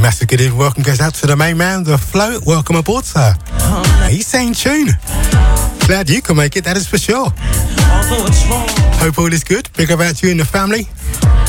massive good evening. Welcome goes out to the main man, the float. Welcome aboard, sir. He's saying tune. Glad you can make it, that is for sure. Hope all is good. Big up out to you and the family.